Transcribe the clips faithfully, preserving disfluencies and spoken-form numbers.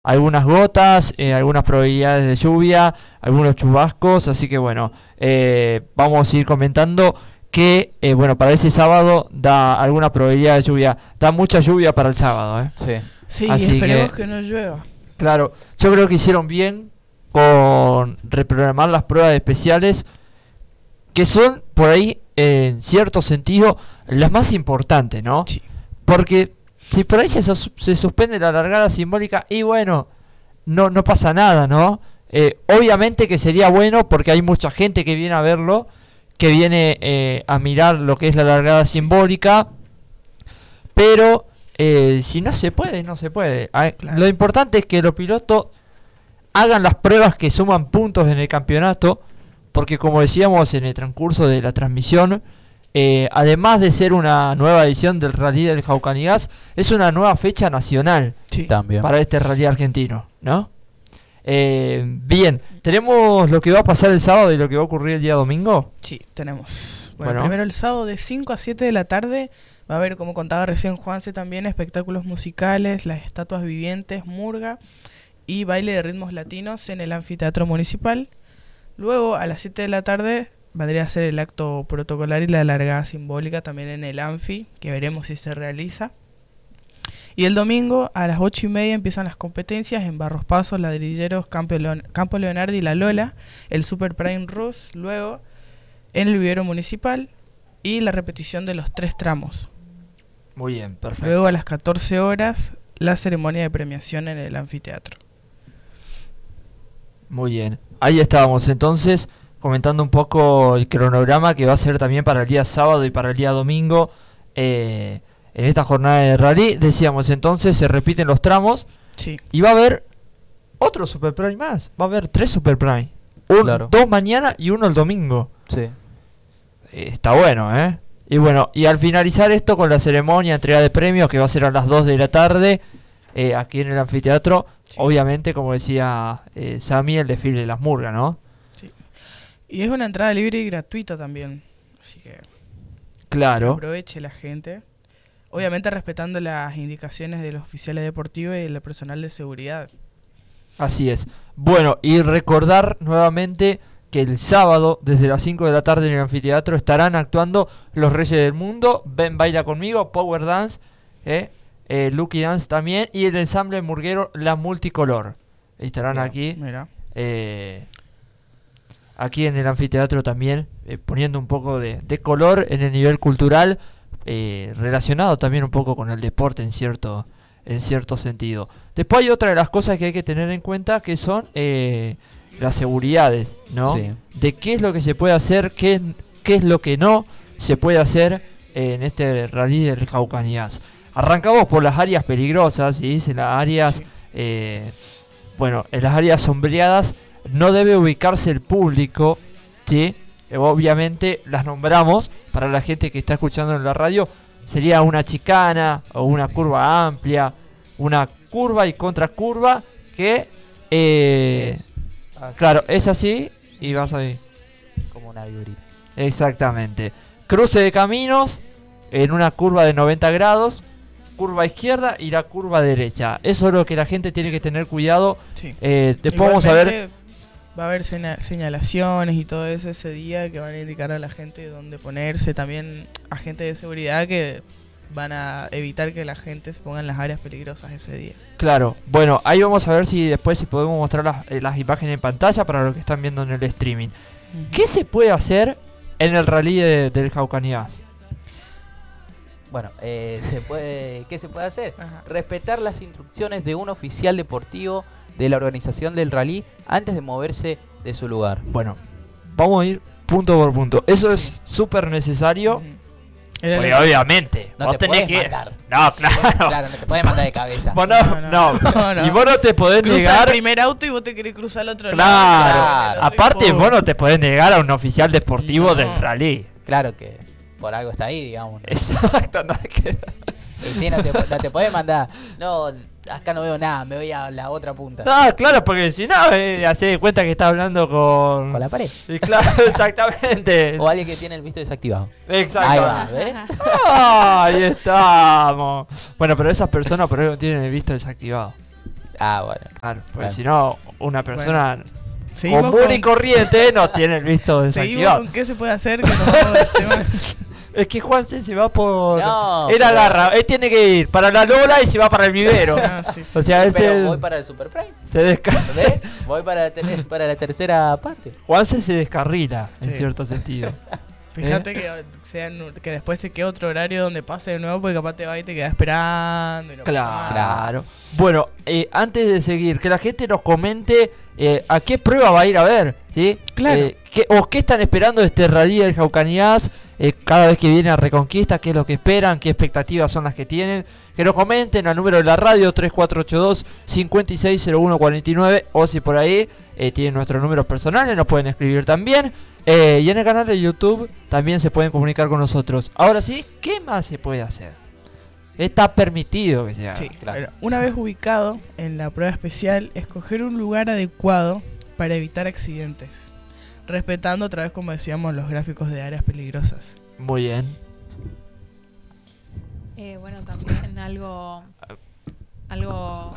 algunas gotas, eh, algunas probabilidades de lluvia, algunos chubascos, así que bueno, eh, vamos a ir comentando que, eh, bueno, para ese sábado da alguna probabilidad de lluvia, da mucha lluvia para el sábado, ¿eh? Sí. Sí, Así y esperemos que, que, no llueva. Claro, yo creo que hicieron bien con reprogramar las pruebas especiales, que son, por ahí, en cierto sentido, las más importantes, ¿no? Sí. Porque si por ahí se, sus- se suspende la largada simbólica, y bueno, no, no pasa nada, ¿no? Eh, obviamente que sería bueno porque hay mucha gente que viene a verlo, que viene eh, a mirar lo que es la largada simbólica, pero eh, si no se puede, no se puede. Ah, Claro. Lo importante es que los pilotos hagan las pruebas que suman puntos en el campeonato, porque como decíamos en el transcurso de la transmisión, eh, además de ser una nueva edición del Rally del Jaucanigas, es una nueva fecha nacional Sí. También. para este rally argentino, ¿no? Eh, bien, tenemos lo que va a pasar el sábado y lo que va a ocurrir el día domingo. Sí, tenemos. Bueno, Bueno. primero el sábado de cinco a siete de la tarde va a haber, como contaba recién Juanse también, espectáculos musicales, las estatuas vivientes, murga y baile de ritmos latinos en el anfiteatro municipal. Luego, a las siete de la tarde, vendría a ser el acto protocolar y la largada simbólica también en el anfi, que veremos si se realiza. Y el domingo, a las ocho y media, empiezan las competencias en Barros Pasos, Ladrilleros, Campo, Leon- Campo Leonardo y La Lola, el Super Prime Rus, luego en el vivero municipal y la repetición de los tres tramos. Muy bien, perfecto. Luego, a las catorce horas, la ceremonia de premiación en el anfiteatro. Muy bien. Ahí estábamos entonces comentando un poco el cronograma que va a ser también para el día sábado y para el día domingo. eh, en esta jornada de rally, decíamos entonces, se repiten los tramos Sí, y va a haber otro Super Prime más. Va a haber tres Super Prime. Un, Claro. Dos mañana y uno el domingo. Sí. Eh, Está bueno, ¿eh? Y bueno, y al finalizar esto con la ceremonia, entrega de premios, que va a ser a las dos de la tarde, eh, aquí en el anfiteatro, Sí. obviamente, como decía eh, Sammy, el desfile de las murgas, ¿no? y es una entrada libre y gratuita también, así que que Claro, aproveche la gente. Obviamente respetando las indicaciones de los oficiales deportivos y del personal de seguridad. así es. Bueno, y recordar nuevamente que el sábado, desde las cinco de la tarde en el anfiteatro, estarán actuando los Reyes del Mundo, Ven Baila Conmigo, Power Dance, eh, eh, Lucky Dance también, y el ensamble murguero La Multicolor. Estarán Bien. aquí, Mira, eh, aquí en el anfiteatro también, eh, poniendo un poco de, de color en el nivel cultural, eh, relacionado también un poco con el deporte en cierto, en cierto sentido. Después hay otra de las cosas que hay que tener en cuenta, que son eh, las seguridades, ¿no? Sí. De qué es lo que se puede hacer, qué, qué es lo que no se puede hacer eh, en este rally del Jaucanigas. Arrancamos por las áreas peligrosas, ¿sí? En las áreas, Sí. eh, bueno, en las áreas sombreadas no debe ubicarse el público, ¿sí? Eh, Obviamente las nombramos para la gente que está escuchando en la radio. Sería una chicana o una curva amplia, una curva y contracurva que, eh, Es así, claro, es así y vas ahí. como una viborita. Exactamente. Cruce de caminos en una curva de noventa grados, curva izquierda y la curva derecha. Eso es lo que la gente tiene que tener cuidado. sí. Eh, después vamos a ver. Igualmente, va a haber sena- señalaciones y todo eso ese día que van a indicar a la gente dónde ponerse. También agentes de seguridad que van a evitar que la gente se ponga en las áreas peligrosas ese día. Claro, bueno, ahí vamos a ver si después si podemos mostrar las, eh, las imágenes en pantalla para los que están viendo en el streaming. ¿Qué se puede hacer en el rally de- del Jaucanigas? Bueno, eh, se puede, ¿qué se puede hacer? Ajá. Respetar las instrucciones de un oficial deportivo de la organización del rally antes de moverse de su lugar. Bueno, vamos a ir punto por punto. Eso es súper necesario. Ujú. Era Porque la- obviamente, No vos te tenés podés que. mandar. No, claro. Claro, no te puedes mandar de cabeza. Vos no, No, no, no, no, no. Y vos no te podés Cruza el negar. primer auto y vos te querés cruzar al otro Claro. lado. El otro Aparte, y vos no te podés negar a un oficial deportivo No. del rally. Claro que por algo está ahí, digamos. Exacto, no es que. Y sí, no te, no te podés mandar. No, acá no veo nada, me voy a la otra punta. No, claro, porque si no, eh, hacé de cuenta que estás hablando con. Con la pared. Y claro, exactamente. O alguien que tiene el visto desactivado. Exacto. Ahí va, ¿ves? Ahí estamos. Bueno, pero esas personas por ahí no tienen el visto desactivado. Ah, bueno. Claro, porque Claro. si no, una persona Seguimos común con, y corriente no tiene el visto seguimos desactivado. con qué se puede hacer que nos vamos del tema. Es que Juanse se va por... No, él pero- agarra, él tiene que ir para la Lola y se va para el vivero. Ah, sí, sí. O sea, él Pero se, voy para el Super Prime. se desca- ¿Ves? Voy para, tener, para la tercera parte. Juanse se descarrila, en Sí. cierto sentido. Fíjate que, sean, que después te quede otro horario donde pase de nuevo porque capaz te va y te queda esperando. Y no pasa Claro. nada. Bueno, eh, antes de seguir, que la gente nos comente eh, a qué prueba va a ir a ver, ¿sí? Claro. Eh, qué- o qué están esperando de este rally del Jaucanías eh, cada vez que viene a Reconquista, qué es lo que esperan, qué expectativas son las que tienen. Que nos comenten al número de la radio tres cuatro ocho dos, cinco seis cero uno cuatro nueve o si por ahí eh, tienen nuestros números personales, nos pueden escribir también. Eh, y en el canal de YouTube también se pueden comunicar con nosotros. Ahora sí, ¿qué más se puede hacer? Está permitido que se haga. Sí, Claro. pero una vez ubicado en la prueba especial, escoger un lugar adecuado para evitar accidentes, respetando otra vez, como decíamos, los gráficos de áreas peligrosas. Muy bien. Eh, bueno, también algo algo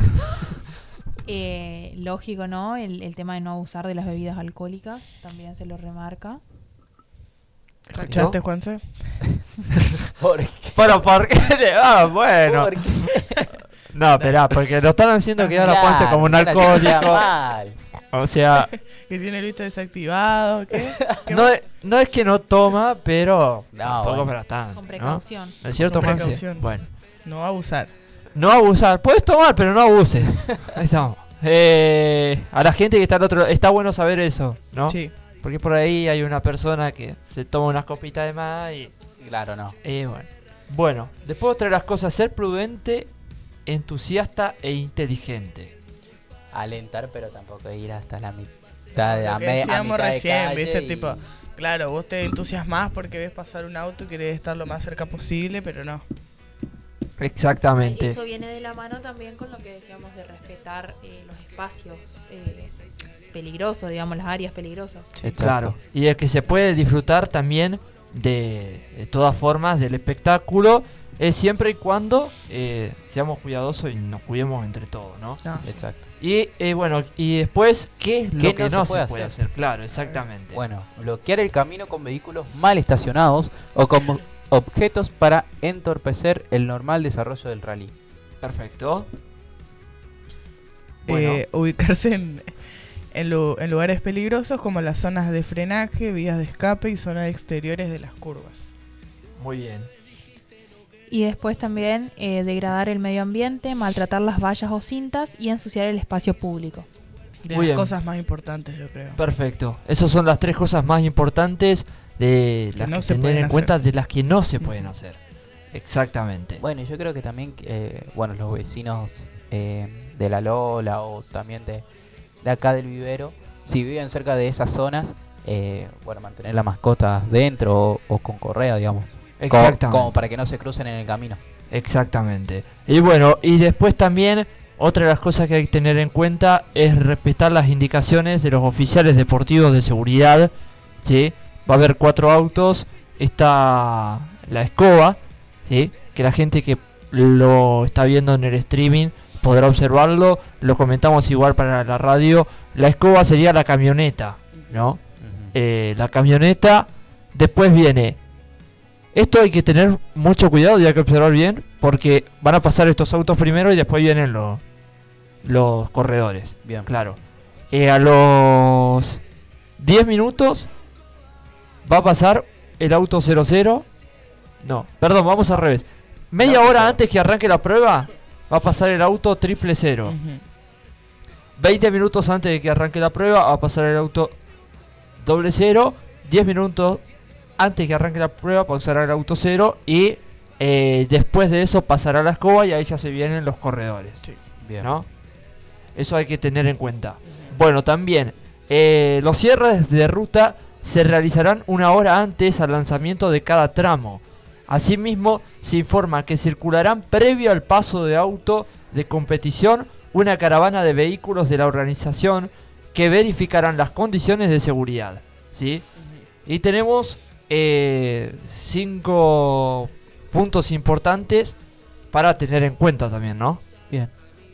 eh, lógico, ¿no? El, el tema de no abusar de las bebidas alcohólicas también se lo remarca. ¿Cachaste, Juanse? ¿Por qué? Pero ¿por qué? Ah, bueno. ¿Por qué? No, esperá, porque lo están haciendo quedar a Juanse como un Claro, queda alcohólico. mal. O sea, Que tiene el visto desactivado, ¿qué? ¿Qué no más? es, no es que no toma, pero No, tampoco bueno. para tanto, Con ¿no? precaución. ¿No es cierto, Con Juanse? precaución. Bueno. No va a abusar. No abusar. Puedes tomar, pero no abuses. Ahí estamos. Eh, a la gente que está al otro está bueno saber eso, ¿no? Sí. Porque por ahí hay una persona que se toma unas copitas de más y... Claro, no. y bueno. Bueno, después otra de las cosas, ser prudente, entusiasta e inteligente. Alentar, pero tampoco ir hasta la mitad de Lo a que me- a decíamos mitad de recién, calle ¿viste? y- Tipo, claro, vos te entusiasmás porque ves pasar un auto y querés estar lo más cerca posible, pero no. Exactamente. Eso viene de la mano también con lo que decíamos de respetar eh, los espacios eh, peligrosos, digamos, las áreas peligrosas. Exacto. Claro. Y es que se puede disfrutar también de, de todas formas del espectáculo, es siempre y cuando eh, seamos cuidadosos y nos cuidemos entre todos, ¿no? No, sí. Exacto. Y eh, bueno, y después, ¿qué es lo ¿Qué que no, se, puede, hacer? hacer? Claro, exactamente. Bueno, bloquear el camino con vehículos mal estacionados o con mo- objetos para entorpecer el normal desarrollo del rally. Perfecto. Bueno, Eh, ubicarse en, en, lu- en lugares peligrosos como las zonas de frenaje, vías de escape y zonas exteriores de las curvas. muy bien. Y después también eh, degradar el medio ambiente, maltratar las vallas o cintas y ensuciar el espacio público. De Muy las bien. cosas más importantes, yo creo. Perfecto. Esas son las tres cosas más importantes de las no que se tener pueden en hacer. cuenta de las que no se pueden hacer. Exactamente. Bueno, yo creo que también, eh, bueno, los vecinos eh, de La Lola o también de, de acá del vivero, si viven cerca de esas zonas, eh, bueno, mantener la mascota dentro o, o con correa, digamos. Co- Exactamente. Como para que no se crucen en el camino. Exactamente. Y bueno, y después también otra de las cosas que hay que tener en cuenta es respetar las indicaciones de los oficiales deportivos de seguridad. ¿Sí? Va a haber cuatro autos. Está la escoba, ¿sí? Que la gente que lo está viendo en el streaming podrá observarlo. Lo comentamos igual para la radio. La escoba sería la camioneta, ¿no? Ujú. Eh, la camioneta. Después viene. Esto hay que tener mucho cuidado y hay que observar bien porque van a pasar estos autos primero y después vienen los los corredores. Bien. Claro. Eh, a los diez minutos va a pasar el auto cero cero. No, perdón, vamos al revés. Media No, hora no. antes que arranque la prueba va a pasar el auto triple cero. Ujú. veinte minutos antes de que arranque la prueba va a pasar el auto doble cero. diez minutos antes de que arranque la prueba pasará el auto cero. Y eh, después de eso pasará la escoba y ahí ya se vienen los corredores. Bien. ¿No? Eso hay que tener en cuenta. Bueno, también eh, los cierres de ruta se realizarán una hora antes al lanzamiento de cada tramo. Asimismo, se informa que circularán previo al paso de auto de competición una caravana de vehículos de la organización que verificarán las condiciones de seguridad. ¿Sí? Y tenemos eh, cinco puntos importantes para tener en cuenta también, ¿no? Bien.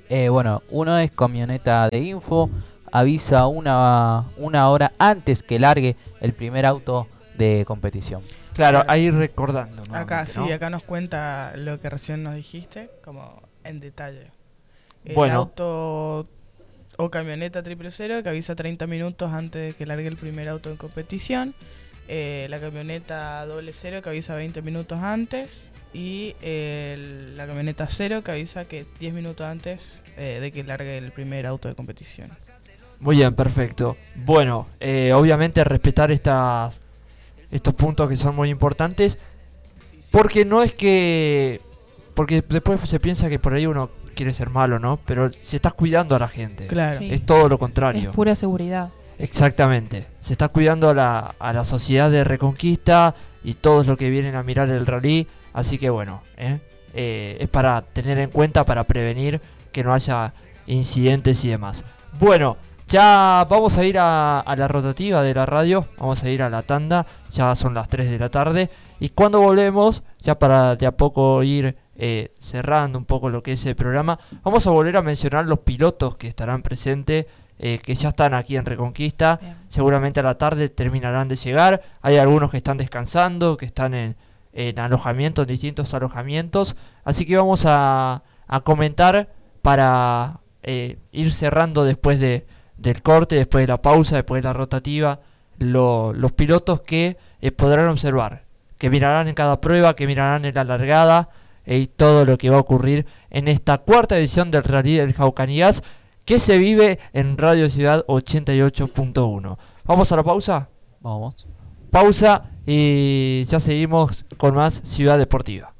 Eh, bueno, uno es camioneta de info, avisa una, una hora antes que largue el primer auto de competición. Claro, ahí recordando. Acá, sí, ¿no? acá nos cuenta lo que recién nos dijiste, como en detalle. El Bueno. auto o camioneta triple cero que avisa treinta minutos antes de que largue el primer auto en competición. Eh, la camioneta doble cero que avisa veinte minutos antes. Y el- la camioneta cero que avisa que diez minutos antes eh, de que largue el primer auto de competición. Muy bien, perfecto. Bueno, eh, obviamente respetar estas estos puntos que son muy importantes, porque no es que... Porque después se piensa que por ahí uno quiere ser malo, ¿no? Pero se está cuidando a la gente. Claro. Sí. Es todo lo contrario. Es pura seguridad. Exactamente. Se está cuidando a la, a la sociedad de Reconquista y todos los que vienen a mirar el rally. Así que bueno, ¿eh? Eh, es para tener en cuenta, para prevenir que no haya incidentes y demás. Bueno, ya vamos a ir a, a la rotativa de la radio. Vamos a ir a la tanda. Ya son las tres de la tarde. Y cuando volvemos, ya para de a poco ir eh, cerrando un poco lo que es el programa, vamos a volver a mencionar los pilotos que estarán presentes, eh, que ya están aquí en Reconquista. Bien. Seguramente a la tarde terminarán de llegar. Hay algunos que están descansando, que están en, en alojamientos, en distintos alojamientos. Así que vamos a, a comentar para eh, ir cerrando después de, del corte, después de la pausa, después de la rotativa, lo- los pilotos que eh, podrán observar, que mirarán en cada prueba, que mirarán en la largada eh, y todo lo que va a ocurrir en esta cuarta edición del Rally del Jaucanías, que se vive en Radio Ciudad ochenta y ocho punto uno. ¿Vamos a la pausa? Vamos. Pausa y ya seguimos con más Ciudad Deportiva.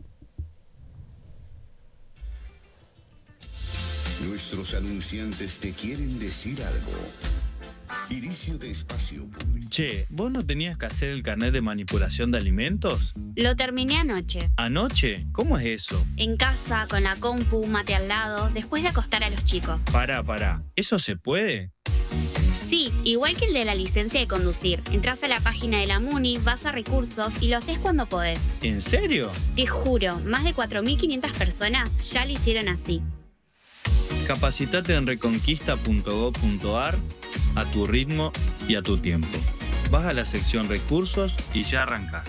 Nuestros anunciantes te quieren decir algo. Inicio de espacio público. Che, ¿vos no tenías que hacer el carnet de manipulación de alimentos? Lo terminé anoche, ¿Anoche? ¿Cómo es eso? en casa, con la compu, mate al lado, después de acostar a los chicos. Pará, pará. ¿Eso se puede? Sí, igual que el de la licencia de conducir. Entrás a la página de la MUNI, vas a recursos y lo haces cuando podés. ¿En serio? Te juro, más de cuatro mil quinientas personas ya lo hicieron así. Capacitate en reconquista punto gob punto ar a tu ritmo y a tu tiempo. Vas a la sección recursos y ya arrancás.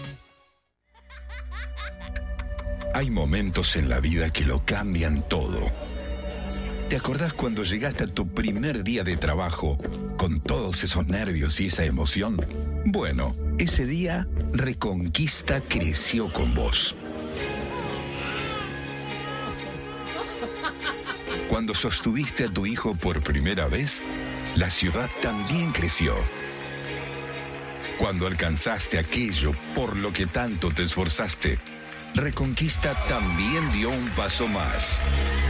Hay momentos en la vida que lo cambian todo. ¿Te acordás cuando llegaste a tu primer día de trabajo con todos esos nervios y esa emoción? Bueno, ese día Reconquista creció con vos. Cuando sostuviste a tu hijo por primera vez, la ciudad también creció. Cuando alcanzaste aquello por lo que tanto te esforzaste, Reconquista también dio un paso más.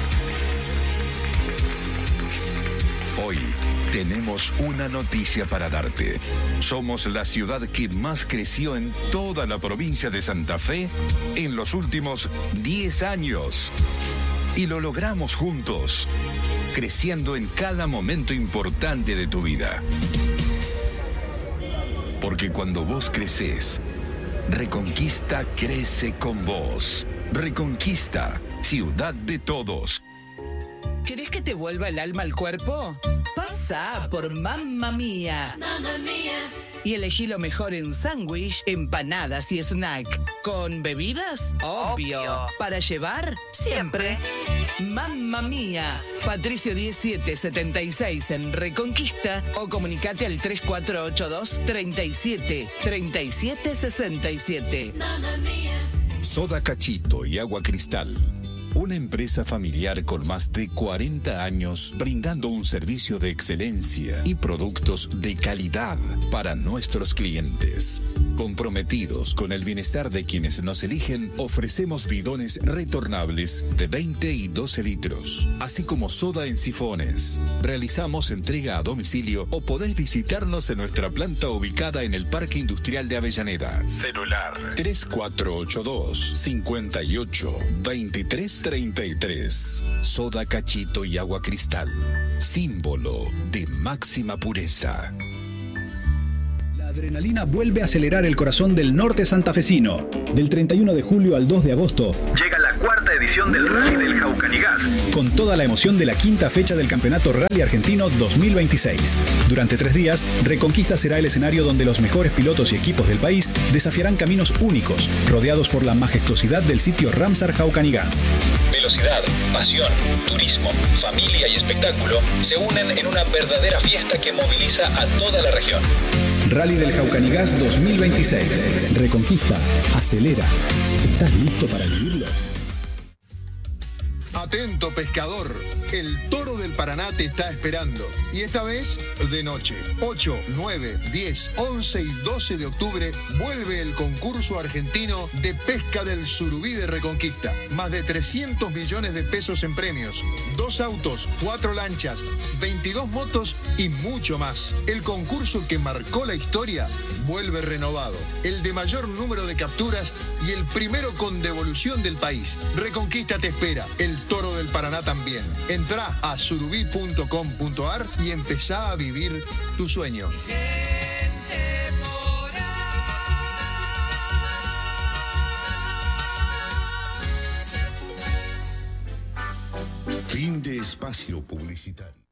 Hoy tenemos una noticia para darte. Somos la ciudad que más creció en toda la provincia de Santa Fe en los últimos diez años. Y lo logramos juntos, creciendo en cada momento importante de tu vida. Porque cuando vos creces, Reconquista crece con vos. Reconquista, ciudad de todos. ¿Querés que te vuelva el alma al cuerpo? Pasa por Mamma Mía. Y elegí lo mejor en sándwich, empanadas y snack. ¿Con bebidas? Obvio. Obvio. ¿Para llevar? Siempre. Mamma Mía. Patricio diecisiete setenta y seis en Reconquista o comunicate al tres cuatro ocho dos, treinta y siete, treinta y siete, sesenta y siete. Soda Cachito y Agua Cristal. Una empresa familiar con más de cuarenta años brindando un servicio de excelencia y productos de calidad para nuestros clientes. Comprometidos con el bienestar de quienes nos eligen, ofrecemos bidones retornables de veinte y doce litros, así como soda en sifones. Realizamos entrega a domicilio o podés visitarnos en nuestra planta ubicada en el Parque Industrial de Avellaneda. Celular tres cuatro ocho dos, cinco ocho, veintitrés treinta y tres. Soda Cachito y Agua Cristal, símbolo de máxima pureza. La adrenalina vuelve a acelerar el corazón del norte santafesino. Del treinta y uno de julio al dos de agosto, Llega la cuarta edición edición del Rally del Jaucanigás, con toda la emoción de la quinta fecha del Campeonato Rally Argentino dos mil veintiséis. Durante tres días, Reconquista será el escenario donde los mejores pilotos y equipos del país desafiarán caminos únicos, rodeados por la majestuosidad del sitio Ramsar Jaucanigás. Velocidad, pasión, turismo, familia y espectáculo se unen en una verdadera fiesta que moviliza a toda la región. Rally del Jaucanigás dos mil veintiséis. Reconquista, acelera. ¿Estás listo para vivirlo? Atento, pescador. El Toro del Paraná te está esperando. Y esta vez, de noche. ocho, nueve, diez, once y doce de octubre vuelve el concurso argentino de pesca del Surubí de Reconquista. Más de trescientos millones de pesos en premios. Dos autos, cuatro lanchas, veintidós motos y mucho más. El concurso que marcó la historia vuelve renovado. El de mayor número de capturas y el primero con devolución del país. Reconquista te espera. El Toro del Paraná también. Entrá a surubí punto com punto ar y empezá a vivir tu sueño. Fin de espacio publicitario.